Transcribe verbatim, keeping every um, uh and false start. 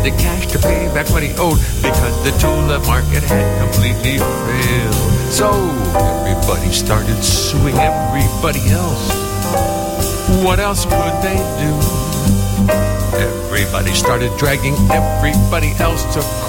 the cash to pay back what he owed because the tulip market had completely failed. So everybody started suing everybody else. What else could they do? Everybody started dragging everybody else to